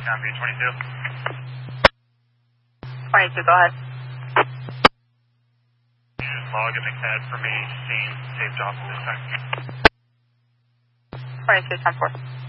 Copy, 22. 22, go ahead. You just log in the CAD for me, scene, taped off at this time. 22, 10-4.